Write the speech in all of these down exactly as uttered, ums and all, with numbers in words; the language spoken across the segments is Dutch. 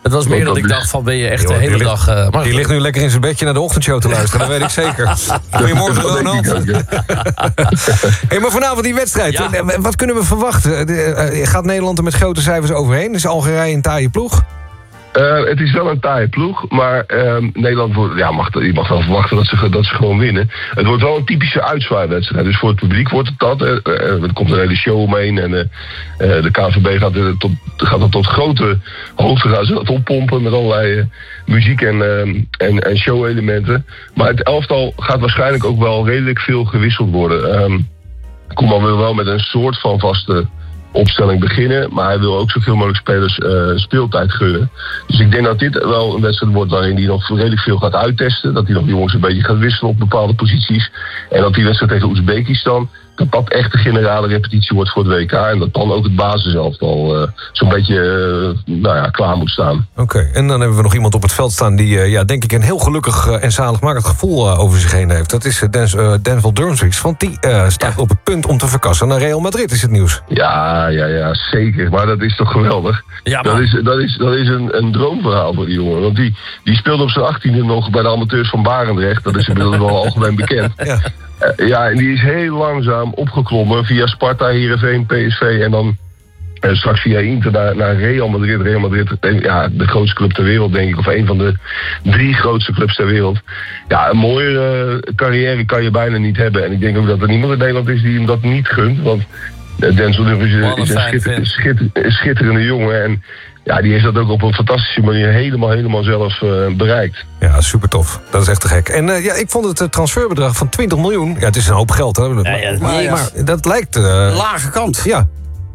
Het was meer Want dat ik is... dacht van, ben je echt Yo, de hele die ligt, dag... Uh, maar die ligt nu lekker in zijn bedje naar de ochtendshow te luisteren, dat weet ik zeker. Goedemorgen, Ronald. Hey, maar vanavond die wedstrijd, Ja. wat kunnen we verwachten? Gaat Nederland er met grote cijfers overheen? Is Algerije een taaie ploeg? Uh, het is wel een taaie ploeg, maar uh, Nederland wordt, ja, mag, je mag wel verwachten dat ze, dat ze gewoon winnen. Het wordt wel een typische uitzwaaiwedstrijd. Dus voor het publiek wordt het dat. Uh, uh, er komt een hele show omheen en uh, uh, de K N V B gaat, uh, tot, gaat er tot grote hoogte gaan ze dat oppompen met allerlei uh, muziek en, uh, en, en show-elementen. Maar het elftal gaat waarschijnlijk ook wel redelijk veel gewisseld worden. Um, Koeman wil wel met een soort van vaste opstelling beginnen, maar hij wil ook zoveel mogelijk spelers uh, speeltijd gunnen. Dus ik denk dat dit wel een wedstrijd wordt waarin hij nog redelijk veel gaat uittesten, dat hij nog jongens een beetje gaat wisselen op bepaalde posities en dat die wedstrijd tegen Oezbekistan, dat dat echt de generale repetitie wordt voor het W K en dat dan ook het basiselftal uh, zo'n beetje uh, nou ja, klaar moet staan. Oké, okay. En dan hebben we nog iemand op het veld staan die uh, ja, denk ik een heel gelukkig uh, en zaligmakend gevoel uh, over zich heen heeft. Dat is uh, Dens, uh, Denzel Dumfries, want die uh, staat ja. op het punt om te verkassen naar Real Madrid, is het nieuws. Ja, ja, ja, zeker. Maar dat is toch geweldig. Ja, dat is, dat is, dat is een, een droomverhaal voor die jongen. Want die, die speelde op zijn achttiende nog bij de amateurs van Barendrecht. Dat is inmiddels wel algemeen bekend. Ja. Uh, ja, en die is heel langzaam opgeklommen via Sparta, Heerenveen, P S V en dan uh, straks via Inter naar, naar Real Madrid. Real Madrid, ja, de grootste club ter wereld, denk ik. Of een van de drie grootste clubs ter wereld. Ja, een mooiere uh, carrière kan je bijna niet hebben. En ik denk ook dat er niemand in Nederland is die hem dat niet gunt. Want uh, Denzel Dumfries is, is een schitter, schitter, schitterende jongen. En ja, die heeft dat ook op een fantastische manier helemaal, helemaal zelf uh, bereikt. Ja, super tof. Dat is echt te gek. En uh, ja, ik vond het transferbedrag van twintig miljoen... Ja, het is een hoop geld, hè? Ja, ja, maar, ja. maar dat lijkt... Uh... Lage kant. Ja.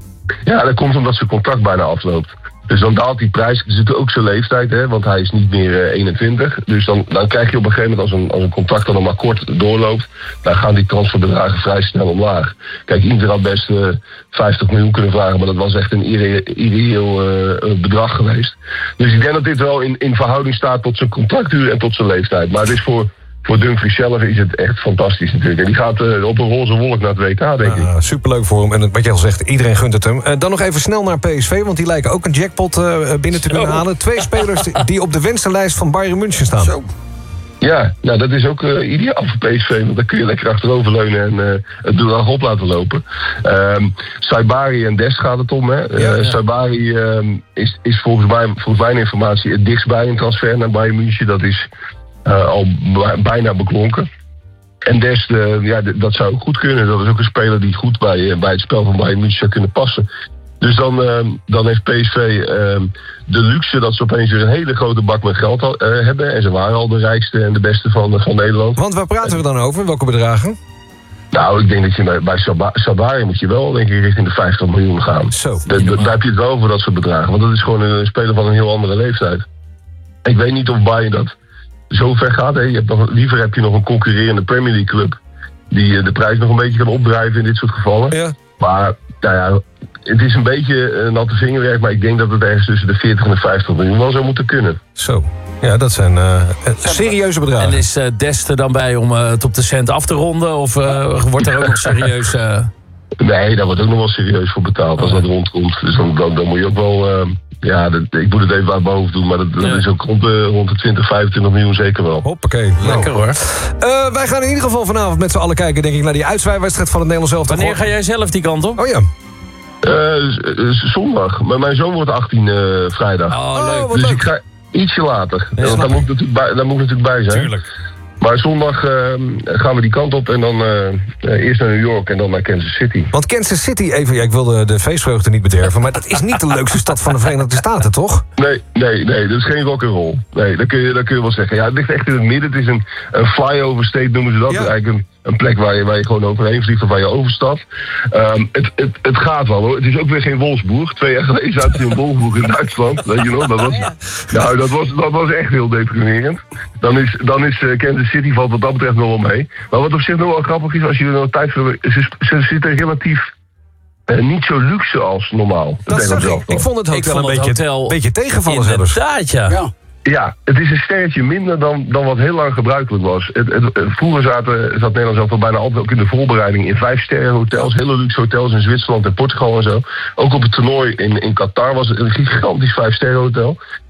Ja, dat komt omdat zijn contract bijna afloopt. Dus dan daalt die prijs. Het is natuurlijk ook zijn leeftijd, hè, want hij is niet meer uh, eenentwintig. Dus dan, dan krijg je op een gegeven moment, als een, als een contract dan nog maar kort doorloopt, dan gaan die transferbedragen vrij snel omlaag. Kijk, Inter had best uh, vijftig miljoen kunnen vragen, maar dat was echt een ideeel uh, bedrag geweest. Dus ik denk dat dit wel in, in verhouding staat tot zijn contractduur en tot zijn leeftijd. Maar het is voor... Voor Dumfries zelf is het echt fantastisch natuurlijk. En die gaat uh, op een roze wolk naar het W K, denk ik. Uh, superleuk voor hem. En wat je al zegt, iedereen gunt het hem. Uh, dan nog even snel naar P S V, want die lijken ook een jackpot uh, binnen te kunnen halen. Twee spelers die op de wensenlijst van Bayern München staan. Zo. Ja, nou dat is ook uh, ideaal voor P S V, want dan kun je lekker achteroverleunen en uh, het doel op laten lopen. Um, Saibari en Dest gaat het om, hè. Uh, ja, ja. Saibari um, is, is volgens, mij, volgens mijn informatie het dichtst bij een transfer naar Bayern München. Dat is Uh, al bijna beklonken. En Dest, uh, ja, d- dat zou goed kunnen. Dat is ook een speler die goed bij, uh, bij het spel van Bayern München zou kunnen passen. Dus dan, uh, dan heeft P S V uh, de luxe dat ze opeens weer een hele grote bak met geld al, uh, hebben. En ze waren al de rijkste en de beste van, van Nederland. Want waar praten we dan over? Welke bedragen? Nou, ik denk dat je bij, bij Sabari moet je wel denk ik richting de vijftig miljoen gaan. Zo. De, de, daar heb je het wel voor dat soort bedragen. Want dat is gewoon een speler van een heel andere leeftijd. Ik weet niet of Bayern dat zo ver gaat. Hè. Je hebt nog, liever heb je nog een concurrerende Premier League club die uh, de prijs nog een beetje kan opdrijven in dit soort gevallen. Ja. Maar nou ja, het is een beetje een natte vingerwerk, maar ik denk dat het ergens tussen de veertig en de vijftig miljoen wel zou moeten kunnen. Zo. Ja, dat zijn uh, serieuze bedragen. En is uh, Dest er dan bij om uh, het op de cent af te ronden? Of uh, wordt er ook nog serieus... Uh... Nee, daar wordt ook nog wel serieus voor betaald als dat rondkomt. Dus dan, dan, dan moet je ook wel... Uh, ja, dat, ik moet het even uit mijn hoofd doen, maar dat, dat ja. is ook rond de, rond de twintig, vijfentwintig miljoen zeker wel. Hoppakee. Nou. Lekker hoor. Uh, wij gaan in ieder geval vanavond met z'n allen kijken, denk ik, naar die uitzwaaiwedstrijd van het Nederlands elftal. Wanneer ga jij zelf die kant op? Oh ja. Uh, zondag. Maar mijn zoon wordt achttien uh, vrijdag. Oh, leuk. Dus leuk. Ik ga ietsje later. Ja, want daar moet, ik natuurlijk bij, daar moet ik natuurlijk bij zijn. Tuurlijk. Maar zondag uh, gaan we die kant op en dan uh, uh, eerst naar New York en dan naar Kansas City. Want Kansas City, even, ja, ik wil de, de feestvreugde niet bederven, maar dat is niet de leukste stad van de Verenigde Staten, toch? Nee, nee, nee, dat is geen rock'n'roll. Nee, dat kun je, dat kun je wel zeggen. Ja, het ligt echt in het midden. Het is een, een flyover state, noemen ze dat. Ja. Het is eigenlijk een, een plek waar je, waar je gewoon overheen vliegt of waar je overstapt. Um, het, het, het gaat wel hoor. Het is ook weer geen Wolfsburg. Twee jaar geleden zaten ze in Wolfsburg in Duitsland. Weet je nog? Dat was, nou, dat was, dat was echt heel deprimerend. Dan is, dan is uh, Kansas City valt wat dat betreft nog wel mee. Maar wat op zich nog wel grappig is, als je er nog tijd voor... Ze, ze zitten relatief uh, niet zo luxe als normaal. Dat zag ik. Ik vond het hotel een beetje, hotel beetje tegenvallen zelfs. Inderdaad, ja. ja. Ja, het is een sterretje minder dan, dan wat heel lang gebruikelijk was. Het, het, vroeger zaten, zat Nederland zelf al bijna altijd ook in de voorbereiding in vijfsterren hotels, hele luxe hotels in Zwitserland en Portugal en zo. Ook op het toernooi in, in Qatar was het een gigantisch vijfsterren hotel.